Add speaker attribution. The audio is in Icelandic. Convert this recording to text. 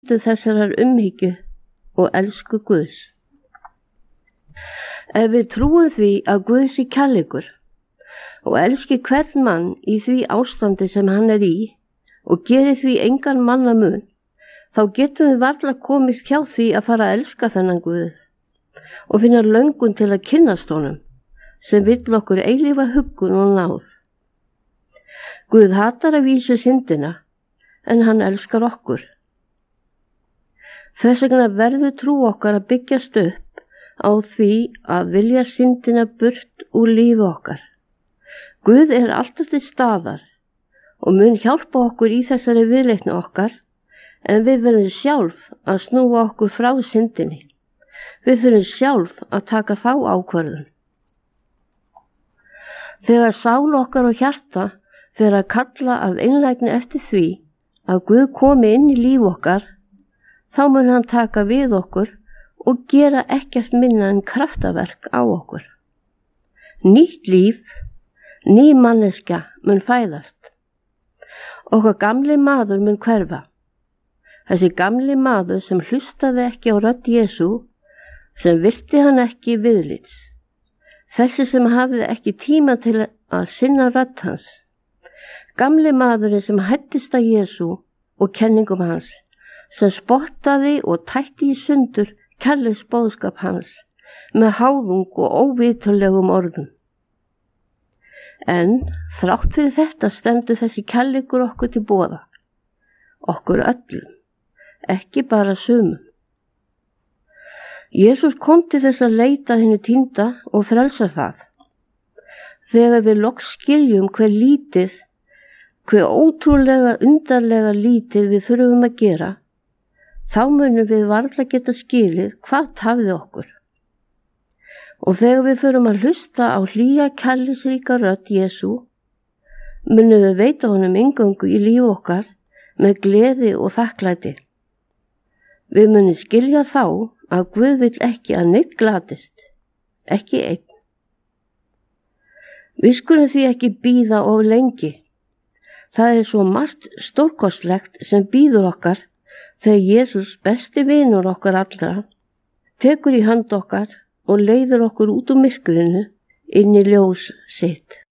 Speaker 1: þessarar umhyggju og elsku Guðs. Ef við trúum því að Guð sé kærleikur og elski hvern mann í því ástandi sem hann er í og gerir því engan mannamun, þá getum við varla komist hjá því að fara að elska þennan Guð og finna löngun til að kynnast honum sem vill okkur eilífa huggun og náð. Guð hatar að vísu syndina en hann elskar okkur. Þess vegna verður trú okkar að byggjast upp á því að vilja syndina burt úr lífi okkar. Guð er alltaf til staðar og mun hjálpa okkur í þessari viðleitni okkar, en við verðum sjálf að snúa okkur frá syndinni. Við þurfum sjálf að taka þá ákvörðun. Þegar sál okkar og hjarta fer að kalla af einlægni eftir því að Guð komi inn í líf okkar, þá mun hann taka við okkur og gera ekkert minna en kraftaverk á okkur. Nýtt líf, ný manneskja mun fæðast. Okkar gamli maður mun hverfa. Þessi gamli maður sem hlustaði ekki á rödd Jesú, sem virti hann ekki viðlits. Þessi sem hafði ekki tíma til að sinna rödd hans. Gamli maðurinn sem hættist að Jesú og kenningum hans, sem spottaði og tætti í sundur kærleiksboðskap hans með háðung og óviturlegum orðum. En þrátt fyrir þetta stendur þessi kærleikur okkur til boða, okkur öllum, ekki bara sumum. Jesús kom til þess að leita hinu týnda og frelsa það. Þegar við loks skiljum hve ótrúlega undarlega lítið við þurfum að gera, þá munum við varla geta skilið hvað tafði okkur. Og þegar við förum að hlusta á hlýja kærleiksríka rödd Jesú, munum við veita honum inngöngu í líf okkar með gleði og þakklæti. Við munum skilja þá að Guð vill ekki að neinn glatist, ekki einn. Við skulum því ekki bíða of lengi. Það er svo margt stórkostlegt sem bíður okkar þegar Jesús, besti vinur okkar allra, tekur í hönd okkar og leiðir okkur út úr myrkrinu inn í ljós sitt.